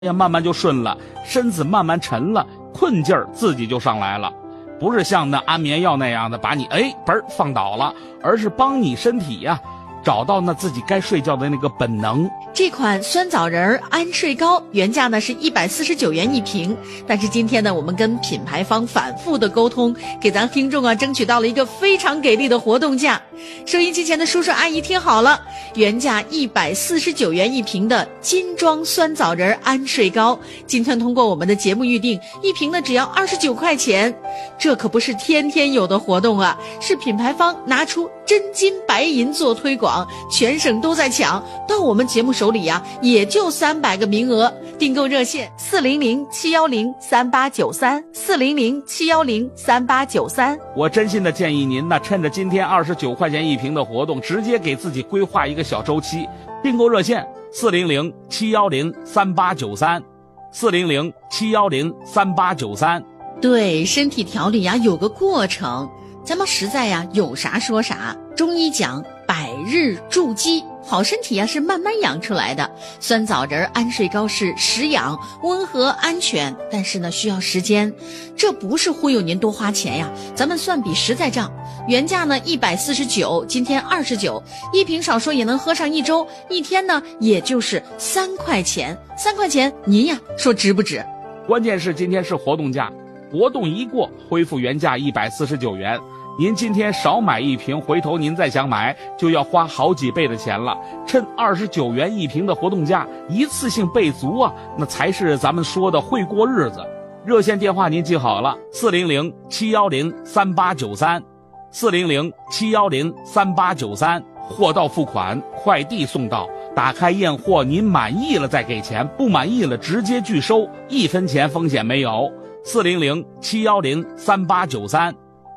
呀，慢慢就顺了，身子慢慢沉了，困劲儿自己就上来了。不是像那安眠药那样的把你嘣放倒了，而是帮你身体呀找到那自己该睡觉的那个本能。 这款酸枣仁安睡膏原价呢是149元一瓶，但是今天呢我们跟品牌方反复的沟通，给咱听众啊争取到了一个非常给力的活动价。收音机前的叔叔阿姨听好了，原价149元一瓶的金装酸枣仁安睡膏，今天通过我们的节目预定，一瓶呢只要29块钱。这可不是天天有的活动啊，是品牌方拿出真金白银做推广，全省都在抢，到我们节目手里呀也就300个名额。订购热线400-710-3893，400-710-3893。 我真心的建议您呢，趁着今天29块钱一瓶的活动，直接给自己规划一个小周期。订购热线400-710-3893， 400-710-3893。 对，身体调理呀有个过程，咱们实在呀有啥说啥。中医讲百日筑基，好身体呀是慢慢养出来的。酸枣仁安睡膏是实养、温和、安全，但是呢需要时间。这不是忽悠您多花钱呀，咱们算笔实在账。原价呢149，今天29，一瓶少说也能喝上1周，一天呢也就是3块钱。3块钱您呀说值不值？ 关键是今天是活动价，活动一过恢复原价149元。您今天少买一瓶，回头您再想买就要花好几倍的钱了。趁29元一瓶的活动价，一次性备足啊，那才是咱们说的会过日子。热线电话您记好了，400-710-3893， 400-710-3893。货到付款，快递送到，打开验货，您满意了再给钱，不满意了直接拒收，1分钱风险没有。400-710-3893，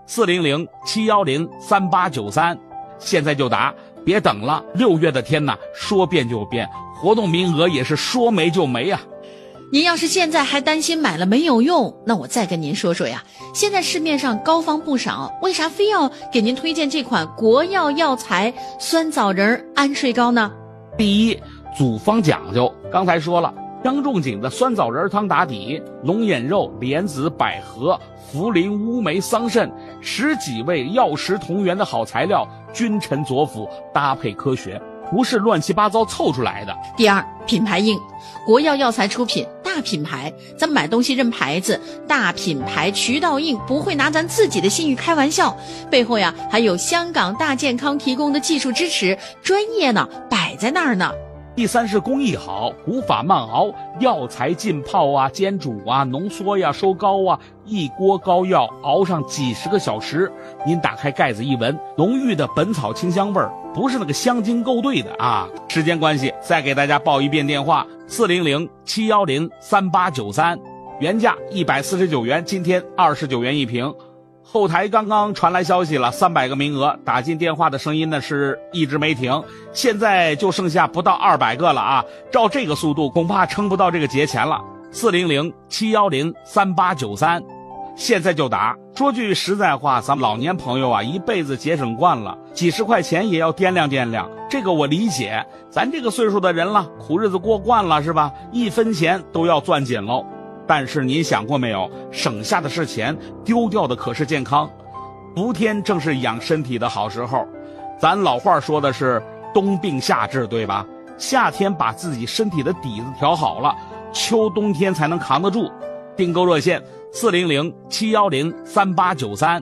400-710-3893。现在就打，别等了，6月的天呐，说变就变，活动名额也是说没就没啊。 您要是现在还担心买了没有用，那我再跟您说说呀，现在市面上膏方不少，为啥非要给您推荐这款国药药材酸枣仁安睡膏呢？ 第一，组方讲究，刚才说了，张仲景的酸枣仁汤打底，龙眼肉、莲子、百合、茯苓、乌梅、桑葚10几味药食同源的好材料，君臣佐辅，搭配科学，不是乱七八糟凑出来的。 第二，品牌硬，国药药材出品，大品牌，咱买东西认牌子，大品牌渠道硬，不会拿咱自己的信誉开玩笑，背后呀还有香港大健康提供的技术支持，专业呢摆在那儿呢。 第三是工艺好，古法慢熬，药材浸泡啊、煎煮啊、浓缩呀、收膏啊，一锅膏药熬上几十个小时，您打开盖子一闻，浓郁的本草清香味儿，不是那个香精勾兑的啊。时间关系，再给大家报一遍电话：400-710-3893，原价149元，今天29元一瓶。后台刚刚传来消息了，300个名额，打进电话的声音呢是一直没停，现在就剩下不到200个了啊！照这个速度，恐怕撑不到这个节前了。400-710-3893，现在就打。说句实在话，咱们老年朋友啊，一辈子节省惯了，几十块钱也要掂量掂量，这个我理解。咱这个岁数的人了，苦日子过惯了是吧？1分钱都要攥紧喽。但是您想过没有，省下的是钱，丢掉的可是健康。伏天正是养身体的好时候，咱老话说的是冬病夏治，对吧？夏天把自己身体的底子调好了，秋冬天才能扛得住。订购热线400-710-3893，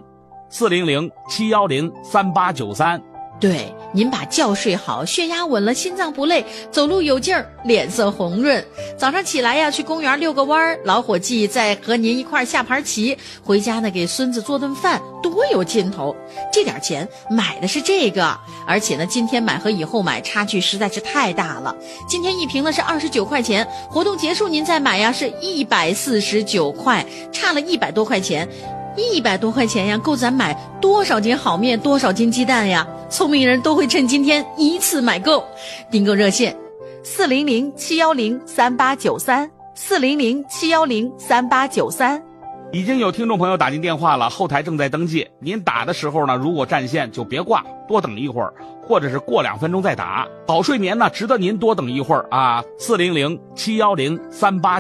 400-710-3893。 对，您把觉睡好，血压稳了，心脏不累，走路有劲儿，脸色红润。早上起来呀，去公园遛个弯儿，老伙计再和您一块下盘棋，回家呢给孙子做顿饭，多有劲头。这点钱买的是这个，而且呢，今天买和以后买差距实在是太大了。今天一瓶呢是29块钱，活动结束您再买呀是149块，差了100多块钱。100多块钱呀，够咱买多少斤好面，多少斤鸡蛋呀？聪明人都会趁今天一次买够。订购热线400-710-3893，400-710-3893。 已经有听众朋友打进电话了，后台正在登记。您打的时候呢，如果占线就别挂，多等一会儿，或者是过2分钟再打。好睡眠呢，值得您多等一会儿啊。400-710-38